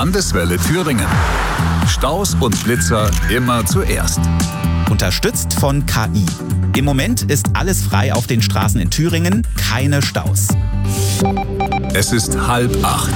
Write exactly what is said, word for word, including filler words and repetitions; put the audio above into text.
Landeswelle Thüringen. Staus und Blitzer immer zuerst. Unterstützt von K I. Im Moment ist alles frei auf den Straßen in Thüringen, keine Staus. Es ist halb acht.